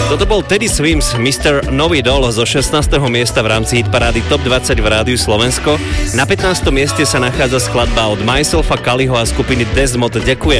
Toto bol Teddy Swims, Mr. Nový Dol zo 16. miesta v rámci hitparády Top 20 v rádiu Slovensko. Na 15. mieste sa nachádza skladba od Myselfa, Kaliho a skupiny Desmod Ďakujem.